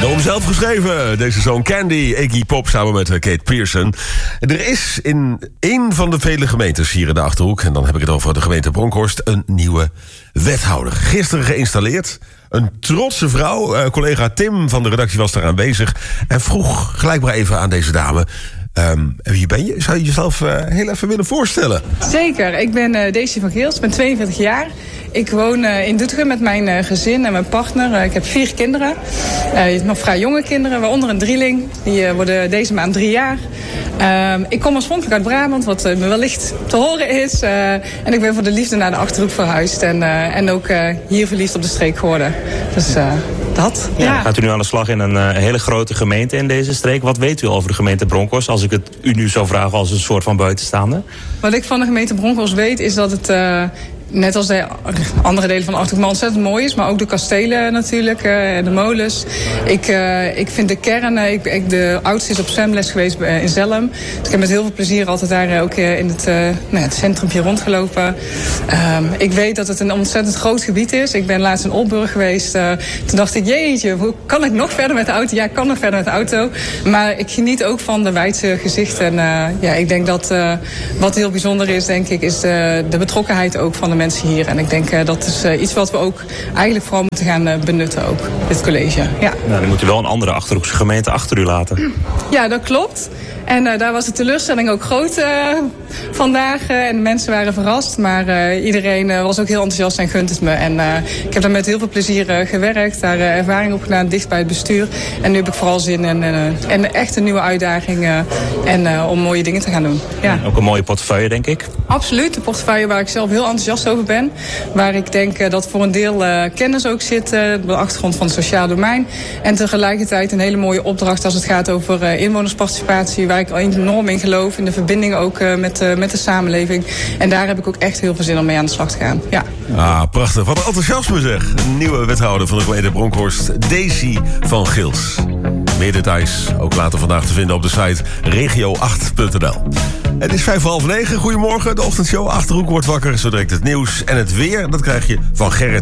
Door hem zelf geschreven, deze song Candy, Iggy Pop samen met Kate Pearson. Er is in één van de vele gemeentes hier in de Achterhoek, en dan heb ik het over de gemeente Bronkhorst, een nieuwe wethouder. Gisteren geïnstalleerd. Een trotse vrouw, collega Tim van de redactie was daar aanwezig en vroeg gelijk maar even aan deze dame: wie ben je? Zou je jezelf heel even willen voorstellen? Zeker, ik ben Daisy van Geels, ik ben 42 jaar. Ik woon in Doetinchem met mijn gezin en mijn partner. Ik heb 4 kinderen, nog vrij jonge kinderen, waaronder een drieling. Die worden deze maand 3 jaar. Ik kom oorspronkelijk uit Brabant, wat me wellicht te horen is. En ik ben voor de liefde naar de Achterhoek verhuisd. En ook hier verliefd op de streek geworden. Dus dat. Ja. Gaat u nu aan de slag in een hele grote gemeente in deze streek? Wat weet u over de gemeente Bronkhorst, als ik het u nu zou vragen als een soort van buitenstaander? Wat ik van de gemeente Bronkhorst weet is dat het net als de andere delen van de Achterhoek ontzettend mooi is. Maar ook de kastelen natuurlijk, de molens. Ik vind de kern, de oudste is op zwemles geweest in Zelhem. Dus ik heb met heel veel plezier altijd daar ook in het centrumpje rondgelopen. Ik weet dat het een ontzettend groot gebied is. Ik ben laatst in Olburg geweest. Toen dacht ik, jeetje, hoe kan ik nog verder met de auto? Ja, ik kan nog verder met de auto. Maar ik geniet ook van de wijdse gezichten. Ik denk dat wat heel bijzonder is, denk ik, is de betrokkenheid ook van de mensen hier. En ik denk dat is iets wat we ook eigenlijk vooral moeten gaan benutten ook, dit college. Ja. Nou, dan moet u wel een andere Achterhoekse gemeente achter u laten. Ja, dat klopt. En daar was de teleurstelling ook groot vandaag. En de mensen waren verrast. Maar iedereen was ook heel enthousiast en gunt het me. En ik heb daar met heel veel plezier gewerkt. Daar ervaring op gedaan, dicht bij het bestuur. En nu heb ik vooral zin in echt een nieuwe uitdaging. Om mooie dingen te gaan doen. Ja. Ook een mooie portefeuille, denk ik. Absoluut. De portefeuille waar ik zelf heel enthousiast over ben. Waar ik denk dat voor een deel kennis ook zit. De achtergrond van het sociaal domein. En tegelijkertijd een hele mooie opdracht als het gaat over inwonersparticipatie. Waar ik enorm in geloof. In de verbinding ook met de samenleving. En daar heb ik ook echt heel veel zin om mee aan de slag te gaan. Ja. Ah, prachtig. Wat een enthousiasme zeg. Een nieuwe wethouder van de gemeente Bronkhorst, Daisy van Geels. Meer details ook later vandaag te vinden op de site regio8.nl. Het is 8:55. Goedemorgen, de ochtendshow Achterhoek wordt wakker. Zo direct het nieuws en het weer. Dat krijg je van Gerrit